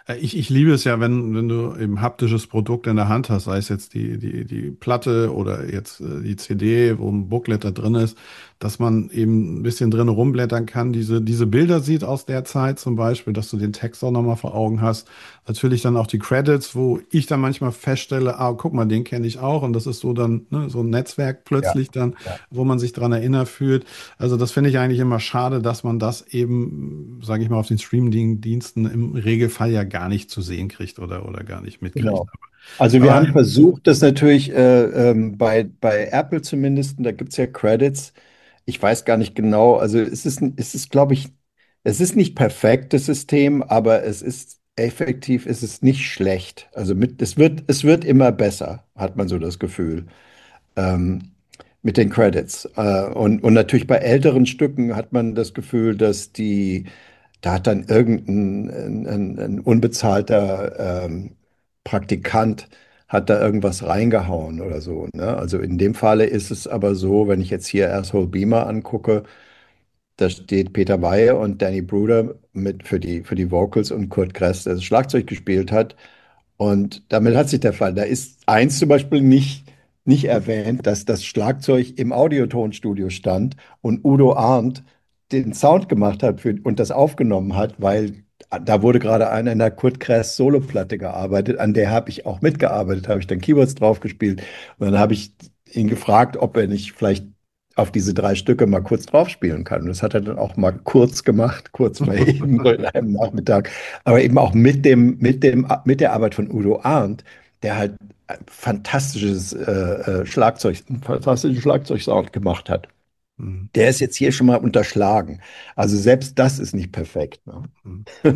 Ich liebe es ja, wenn du eben haptisches Produkt in der Hand hast, sei es jetzt die Platte oder jetzt die CD, wo ein Booklet da drin ist, dass man eben ein bisschen drin rumblättern kann, diese Bilder sieht aus der Zeit zum Beispiel, dass du den Text auch nochmal vor Augen hast. Natürlich dann auch die Credits, wo ich dann manchmal feststelle, ah, guck mal, den kenne ich auch und das ist so dann, ne, so ein Netzwerk Ja, plötzlich dann, ja. wo man sich dran erinnert fühlt. Also das finde ich eigentlich immer schade, dass man das eben, sage ich mal, auf den Streaming-Diensten im Regelfall ja gar nicht zu sehen kriegt oder gar nicht mitkriegt. Genau. Also wir Aber haben versucht, das natürlich bei Apple zumindest, und da gibt es ja Credits. Ich weiß gar nicht genau, also es ist, glaube ich, es ist nicht perfekt, das System, aber es ist effektiv, es ist nicht schlecht. Also es wird immer besser, hat man so das Gefühl, ähm, mit den Credits. Und natürlich bei älteren Stücken hat man das Gefühl, da hat dann irgendein ein unbezahlter Praktikant hat da irgendwas reingehauen oder so. Ne? Also in dem Falle ist es aber so, wenn ich jetzt hier Asshole Beamer angucke, da steht Peter Weihe und Danny Bruder für die Vocals und Kurt Kress, der das Schlagzeug gespielt hat. Und damit hat sich der Fall. Da ist eins zum Beispiel nicht erwähnt, dass das Schlagzeug im Audiotonstudio stand und Udo Arndt den Sound gemacht hat und das aufgenommen hat, weil da wurde gerade an einer Kurt Kress Soloplatte gearbeitet, an der habe ich auch mitgearbeitet, habe ich dann Keyboards drauf gespielt und dann habe ich ihn gefragt, ob er nicht vielleicht auf diese drei Stücke mal kurz drauf spielen kann. Und das hat er dann auch mal kurz gemacht, kurz mal eben so in einem Nachmittag, aber eben auch mit der Arbeit von Udo Arndt, der halt einen fantastischen Schlagzeugsound gemacht hat. hm, Der ist jetzt hier schon mal unterschlagen. Also selbst das ist nicht perfekt. Ne? hm.